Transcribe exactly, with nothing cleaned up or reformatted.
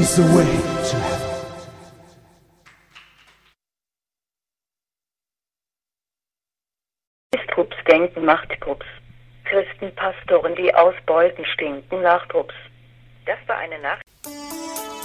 is the way to heaven. Trupps denken macht Trupps. Christen, Pastoren, die aus Beuten stinken nach Trupps. Das war eine Nachricht